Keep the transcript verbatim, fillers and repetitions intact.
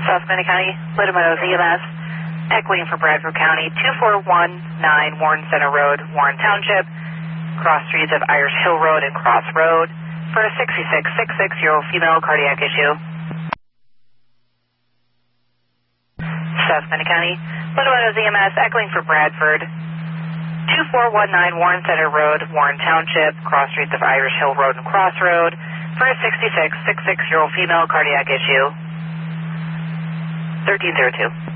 Susquehanna County, Little Meadows E M S, echoing for Bradford County, two four one nine Warren Center Road, Warren Township, cross streets of Irish Hill Road and Cross Road, for a sixty-six six six-year-old female cardiac issue. Susquehanna County, Little Meadows E M S, echoing for Bradford, two four one nine Warren Center Road, Warren Township, cross streets of Irish Hill Road and Cross Road, for a sixty-six six six-year-old female cardiac issue. thirteen oh two.